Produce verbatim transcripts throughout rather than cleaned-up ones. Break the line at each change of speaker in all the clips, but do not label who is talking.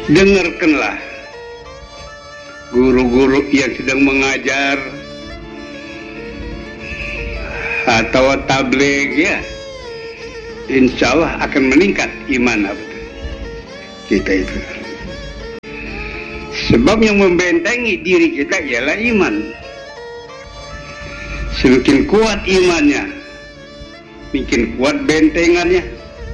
dengarkanlah guru-guru yang sedang mengajar atau tabligh ya, insya Allah akan meningkat iman kita itu. Sebab yang membentengi diri kita ialah iman. Semakin kuat imannya, makin kuat bentengannya.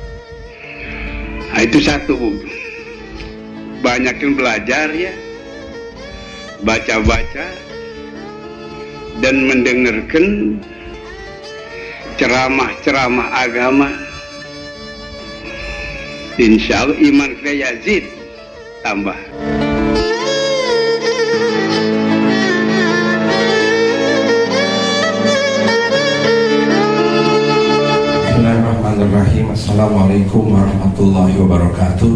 Nah, itu satu. Banyakin belajar ya, baca-baca dan mendengarkan ceramah-ceramah agama. Insya Allah iman kita yazid, tambah.
Bismillahirrahmanirrahim. Assalamualaikum warahmatullahi wabarakatuh.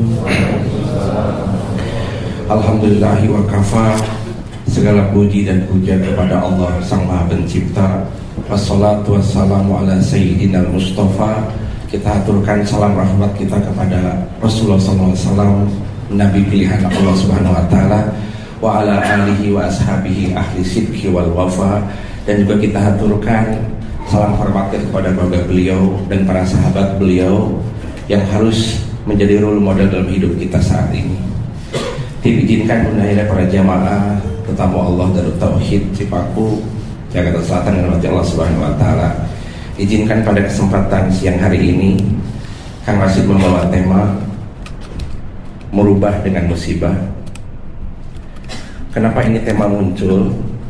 Alhamdulillahi wa kafa. Segala puji dan puja kepada Allah Sang Maha Pencipta. Wassalatu wassalamu ala sayyidina Mustafa. Kita aturkan salam rahmat kita kepada Rasulullah sallallahu alaihi wasallam, Nabi pilihan Allah Subhanahu wa taala, wa ala alihi wa ashabihi ahli sidqi wal wafa. Dan juga kita aturkan salam hormat kepada keluarga beliau dan para sahabat beliau yang harus menjadi role model dalam hidup kita saat ini. Diizinkan undang-undang para jamaah tetamu Allah Darut Tauhid Cipaku, Jakarta Selatan, yang dirahmati Allah Subhanahu wa taala. Izinkan pada kesempatan siang hari ini Kang Rashid membawa tema merubah dengan musibah. Kenapa ini tema muncul?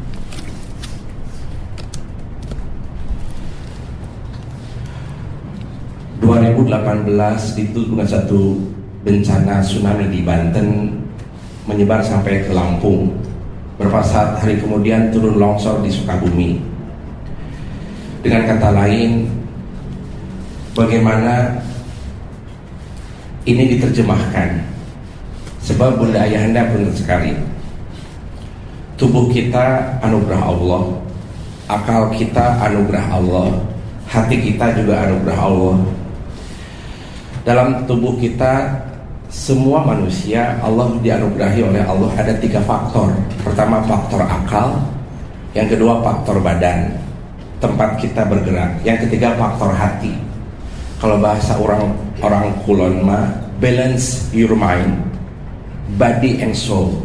dua ribu delapan belas itu dengan satu bencana tsunami di Banten menyebar sampai ke Lampung. Beberapa saat hari kemudian turun longsor di Sukabumi. Dengan kata lain, bagaimana ini diterjemahkan? Sebab Bunda Ayahanda benar sekali. Tubuh kita anugerah Allah, akal kita anugerah Allah, hati kita juga anugerah Allah. Dalam tubuh kita, semua manusia Allah dianugerahi oleh Allah ada tiga faktor. Pertama faktor akal, yang kedua faktor badan, tempat kita bergerak, yang ketiga faktor hati. Kalau bahasa orang orang kulon mah, balance your mind, body and soul.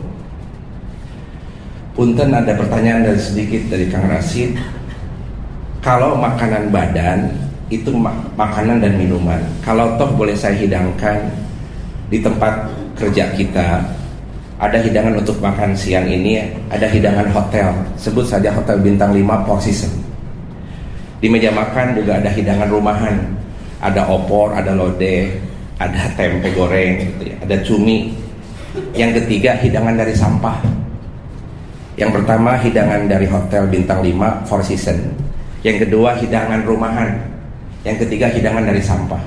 Punten ada pertanyaan dari sedikit dari Kang Rashid. Kalau makanan badan itu mak- makanan dan minuman, kalau toh boleh saya hidangkan di tempat kerja kita, ada hidangan untuk makan siang ini, ada hidangan hotel, sebut saja hotel bintang lima Four Seasons. Di meja makan juga ada hidangan rumahan, ada opor, ada lodeh, ada tempe goreng, gitu ya, ada cumi. Yang ketiga hidangan dari sampah. Yang pertama hidangan dari hotel bintang lima Four Seasons. Yang kedua hidangan rumahan. Yang ketiga hidangan dari sampah.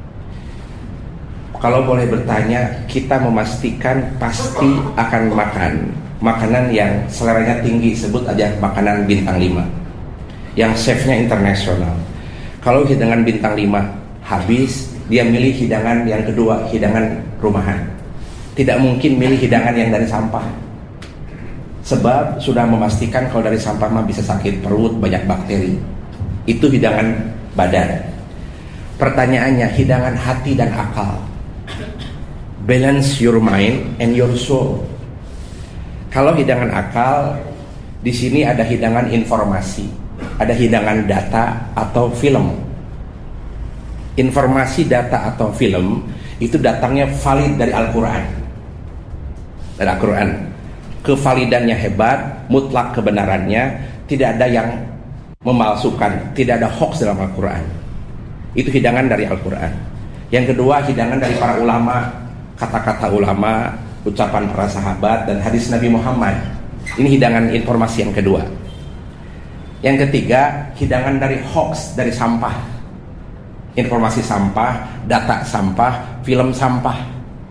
Kalau boleh bertanya, kita memastikan pasti akan makan makanan yang seleranya tinggi, sebut aja makanan bintang lima, yang chefnya internasional. Kalau hidangan bintang lima habis, dia milih hidangan yang kedua, hidangan rumahan. Tidak mungkin milih hidangan yang dari sampah, sebab sudah memastikan kalau dari sampah mah bisa sakit perut, banyak bakteri. Itu hidangan badan. Pertanyaannya, hidangan hati dan akal, balance your mind and your soul. Kalau hidangan akal, di sini ada hidangan informasi, ada hidangan data atau film. Informasi, data atau film itu datangnya valid dari Al-Quran. Dari Al-Quran, kevalidannya hebat, mutlak kebenarannya, tidak ada yang memalsukan, tidak ada hoax dalam Al-Quran. Itu hidangan dari Al-Quran. Yang kedua, hidangan dari para ulama, kata-kata ulama, ucapan para sahabat, dan hadis Nabi Muhammad. Ini hidangan informasi yang kedua. Yang ketiga, hidangan dari hoax, dari sampah. Informasi sampah, data sampah, film sampah.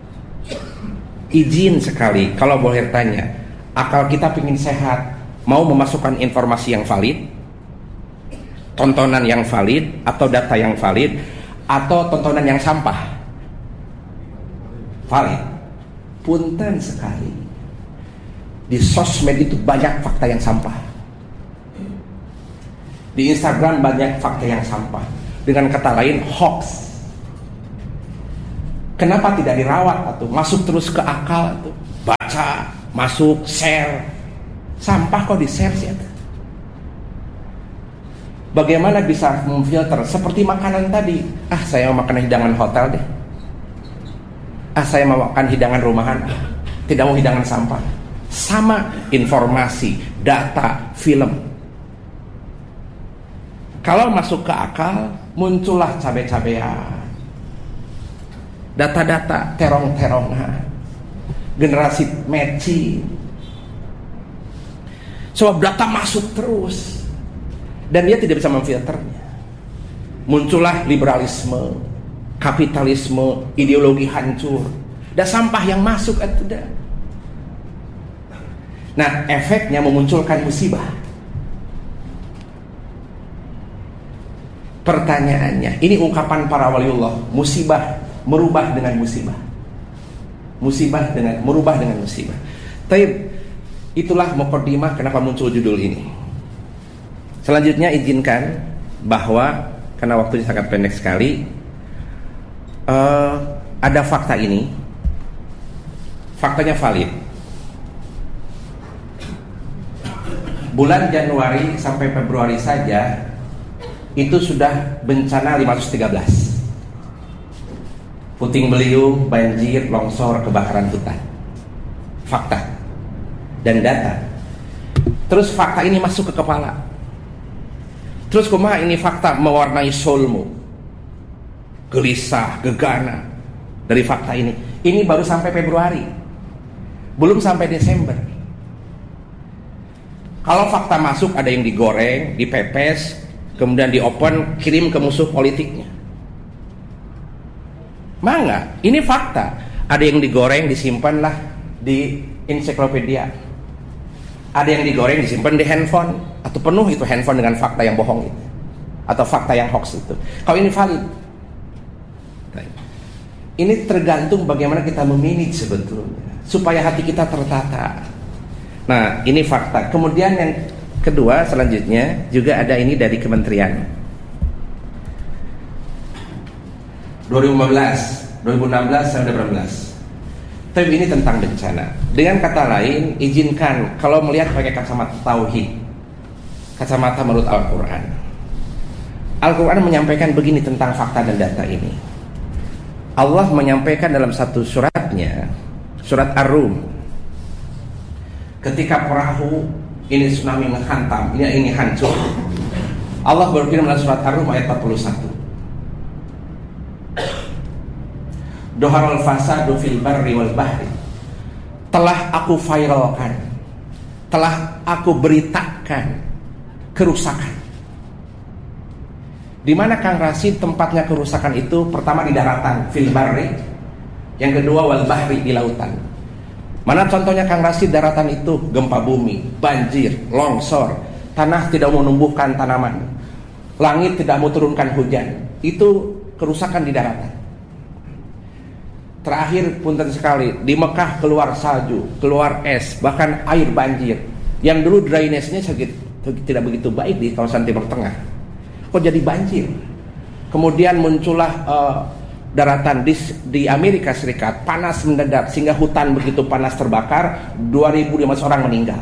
Izin sekali, kalau boleh tanya, akal kita ingin sehat, mau memasukkan informasi yang valid, tontonan yang valid, atau data yang valid, atau tontonan yang sampah? Valid. punten sekali, di sosmed itu banyak fakta yang sampah, di Instagram banyak fakta yang sampah, dengan kata lain hoax. Kenapa tidak dirawat atau masuk terus ke akal atau baca, masuk, share? Sampah kok di share sih. Bagaimana bisa memfilter? Seperti makanan tadi. Ah, saya mau makan hidangan hotel deh. Ah, saya mau makan hidangan rumahan. Tidak mau hidangan sampah. Sama informasi, data, film. Kalau masuk ke akal, muncullah cabai-cabean, data-data, terong-terongan, generasi matching. Sebab data masuk terus dan dia tidak bisa memfilternya. Muncullah liberalisme, kapitalisme, ideologi hancur, dan sampah yang masuk itu dah. Nah, efeknya memunculkan musibah. Pertanyaannya, ini ungkapan para waliullah, musibah merubah dengan musibah, musibah dengan merubah dengan musibah. Tapi itulah muqaddimah kenapa muncul judul ini. Selanjutnya izinkan bahwa karena waktunya sangat pendek sekali, uh, ada fakta ini, faktanya valid. Bulan Januari sampai Februari saja itu sudah bencana lima ratus tiga belas. Puting beliung, banjir, longsor, kebakaran hutan. Fakta dan data. Terus fakta ini masuk ke kepala. Terus kumaha ini fakta mewarnai soulmu, gelisah, gegana dari fakta ini. Ini baru sampai Februari, belum sampai Desember. Kalau fakta masuk, ada yang digoreng, dipepes, kemudian diopen, kirim ke musuh politiknya. Mangga, ini fakta. Ada yang digoreng, disimpanlah di ensiklopedia. Ada yang digoreng, disimpan di handphone, atau penuh itu handphone dengan fakta yang bohong itu, atau fakta yang hoax itu. Kalau ini valid, ini tergantung bagaimana kita memanage sebetulnya supaya hati kita tertata. Nah, ini fakta. Kemudian yang kedua, selanjutnya juga ada ini dari kementerian. dua ribu lima belas, dua ribu enam belas, sampai dua ribu delapan belas. Tapi ini tentang bencana. Dengan kata lain, izinkan kalau melihat pakai kacamata tauhid, kacamata menurut Al-Quran. Al-Quran menyampaikan begini tentang fakta dan data ini. Allah menyampaikan dalam satu suratnya, surat Ar-Rum, ketika perahu ini tsunami menghantam, ini ini hancur. Allah berfirman dalam surat Ar-Rum ayat empat puluh satu. Doharul fasadu fil barri wal bahri. Telah aku viralkan, telah aku beritakan kerusakan. Di mana Kang Rasid tempatnya kerusakan itu? Pertama di daratan, fil barri. Yang kedua wal bahri, di lautan. Mana contohnya Kang Rasid daratan itu? Gempa bumi, banjir, longsor, tanah tidak mau menumbuhkan tanaman, langit tidak mau turunkan hujan. Itu kerusakan di daratan. Terakhir punten sekali, di Mekah keluar salju, keluar es, bahkan air banjir. Yang dulu drainase-nya tidak begitu baik di kawasan Timur Tengah, kok jadi banjir. Kemudian muncullah uh, daratan di, di Amerika Serikat, panas mendadak sehingga hutan begitu panas terbakar, dua ribu lima ratus orang meninggal.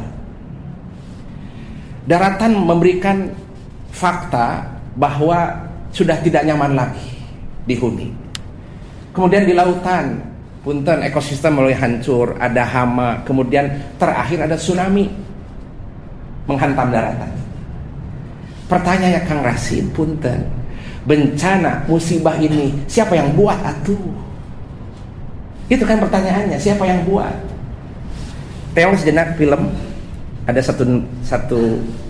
Daratan memberikan fakta bahwa sudah tidak nyaman lagi dihuni. Kemudian di lautan, punten, ekosistem mulai hancur, ada hama, kemudian terakhir ada tsunami menghantam daratan. Pertanyaannya Kang Rasid, punten, bencana, musibah ini siapa yang buat atuh? Itu kan pertanyaannya, siapa yang buat? Teong sejenak film, ada satu satu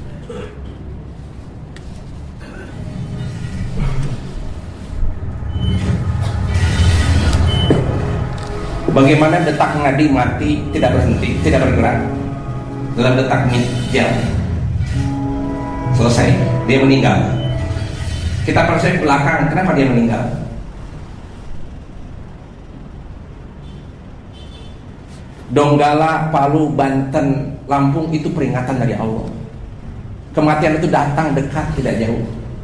bagaimana detak nadi mati tidak berhenti, tidak bergerak dalam detak jam. Selesai, dia meninggal. Kita proses belakang, kenapa dia meninggal? Donggala, Palu, Banten, Lampung itu peringatan dari Allah. Kematian itu datang dekat, tidak jauh.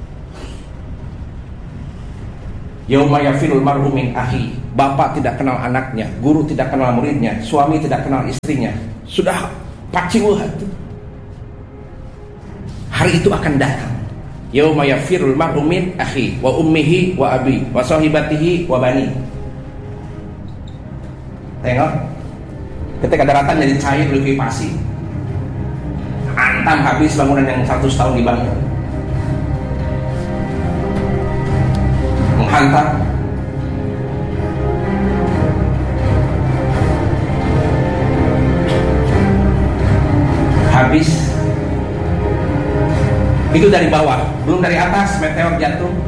Yauma yafirul mar'u min akhi. Bapak tidak kenal anaknya, guru tidak kenal muridnya, suami tidak kenal istrinya. Sudah paciweuh hati. Hari itu akan datang. Yauma yafirul mar'u min akhi wa ummihi wa abi wa sahibatihi wa bani. Tengok, ketika daratan jadi cair likuifasi, antam habis bangunan yang seratus tahun dibangun, menghantam habis. Itu dari bawah, belum dari atas meteor jatuh.